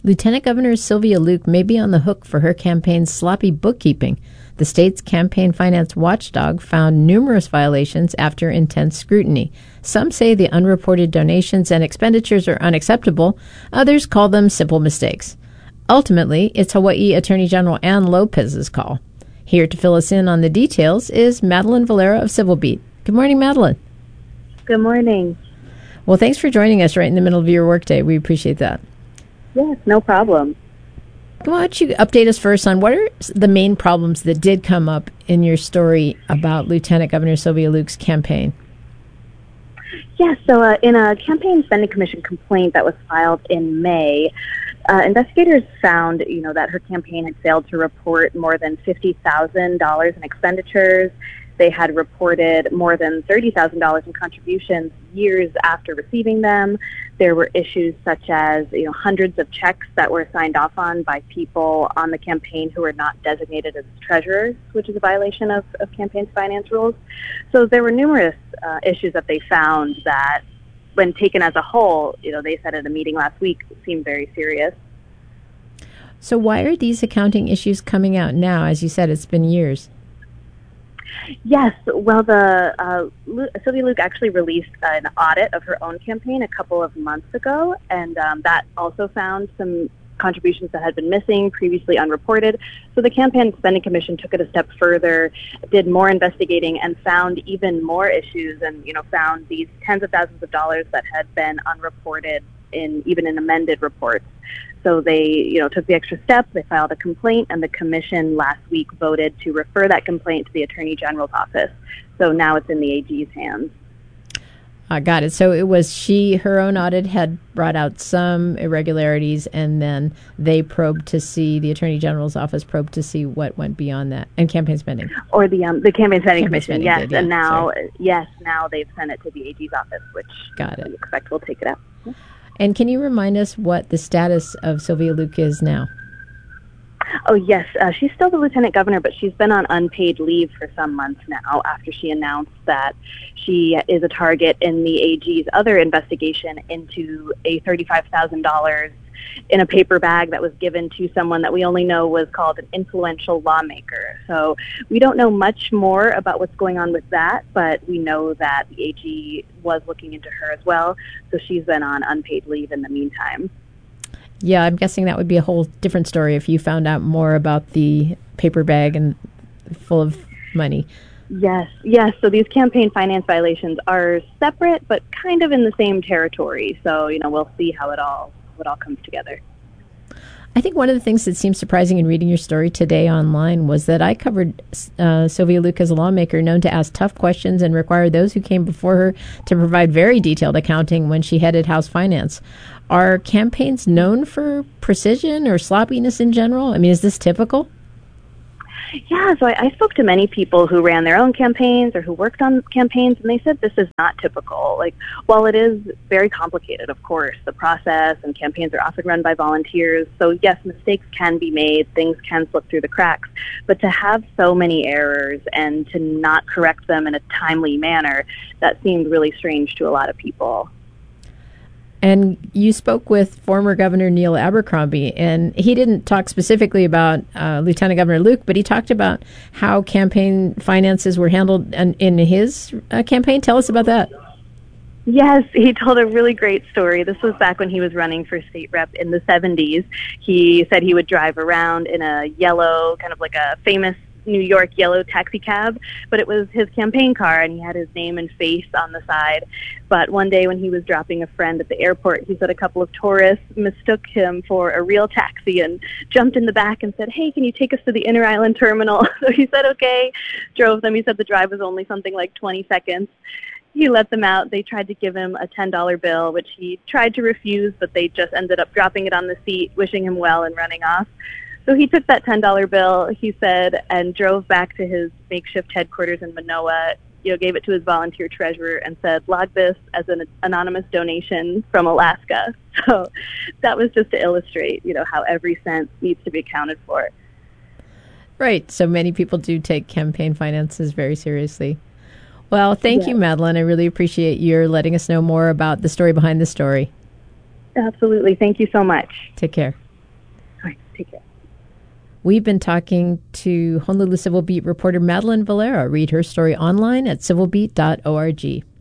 Lieutenant Governor Sylvia Luke may be on the hook for her campaign's sloppy bookkeeping. The state's campaign finance watchdog found numerous violations after intense scrutiny. Some say the unreported donations and expenditures are unacceptable. Others call them simple mistakes. Ultimately, it's Hawaii Attorney General Ann Lopez's call. Here to fill us in on the details is Madeline Valera of Civil Beat. Good morning, Madeline. Good morning. Well, thanks for joining us right in the middle of your workday. We appreciate that. Yes, no problem. Why don't you update us first on what are the main problems that did come up in your story about Lieutenant Governor Sylvia Luke's campaign? Yes, so in a campaign spending commission complaint that was filed in May, investigators found, that her campaign had failed to report more than $50,000 in expenditures. They had reported more than $30,000 in contributions years after receiving them. There were issues such as, hundreds of checks that were signed off on by people on the campaign who were not designated as treasurers, which is a violation of campaign finance rules. So there were numerous issues that they found that, when taken as a whole, they said at a meeting last week, seemed very serious. So why are these accounting issues coming out now? As you said, it's been years. Yes, well, Sylvia Luke actually released an audit of her own campaign a couple of months ago, and that also found some contributions that had been missing, previously unreported. So the Campaign Spending Commission took it a step further, did more investigating, and found even more issues, and found these tens of thousands of dollars that had been unreported even in amended reports. So they, took the extra step. They filed a complaint, and the commission last week voted to refer that complaint to the Attorney General's office. So now it's in the AG's hands. Got it. So it was her own audit had brought out some irregularities, and then they probed to see, the Attorney General's office probed to see what went beyond that, and campaign spending. Or the Campaign Spending Commission, yes. Did, yeah. And now, now they've sent it to the AG's office, which we expect will take it up. And can you remind us what the status of Sylvia Luke is now? Oh, yes. She's still the lieutenant governor, but she's been on unpaid leave for some months now after she announced that she is a target in the AG's other investigation into a $35,000 in a paper bag that was given to someone that we only know was called an influential lawmaker. So we don't know much more about what's going on with that, but we know that the AG was looking into her as well. So she's been on unpaid leave in the meantime. Yeah, I'm guessing that would be a whole different story if you found out more about the paper bag and full of money. Yes. So these campaign finance violations are separate, but kind of in the same territory. So, we'll see how it all comes together. I think one of the things that seemed surprising in reading your story today online was that I covered Sylvia Luke as a lawmaker known to ask tough questions and require those who came before her to provide very detailed accounting when she headed House Finance. Are campaigns known for precision or sloppiness in general? I mean, is this typical? Yeah, so I spoke to many people who ran their own campaigns or who worked on campaigns, and they said this is not typical. Like, while it is very complicated, of course, the process and campaigns are often run by volunteers, so yes, mistakes can be made, things can slip through the cracks, but to have so many errors and to not correct them in a timely manner, that seemed really strange to a lot of people. And you spoke with former Governor Neil Abercrombie, and he didn't talk specifically about Lieutenant Governor Luke, but he talked about how campaign finances were handled in his campaign. Tell us about that. Yes, he told a really great story. This was back when he was running for state rep in the 70s. He said he would drive around in a yellow, kind of like a famous New York yellow taxi cab, but it was his campaign car, and he had his name and face on the side. But one day when he was dropping a friend at the airport, he said a couple of tourists mistook him for a real taxi and jumped in the back and said, "Hey, can you take us to the Inner Island terminal?" So he said, okay, drove them. He said the drive was only something like 20 seconds. He let them out. They tried to give him a $10 bill, which he tried to refuse, but they just ended up dropping it on the seat, wishing him well, and running off. So he took that $10 bill, he said, and drove back to his makeshift headquarters in Manoa, gave it to his volunteer treasurer and said, "Log this as an anonymous donation from Alaska." So that was just to illustrate, how every cent needs to be accounted for. Right. So many people do take campaign finances very seriously. Well, thank you, Madeline. I really appreciate your letting us know more about the story behind the story. Absolutely. Thank you so much. Take care. Take care. We've been talking to Honolulu Civil Beat reporter Madeline Valera. Read her story online at civilbeat.org.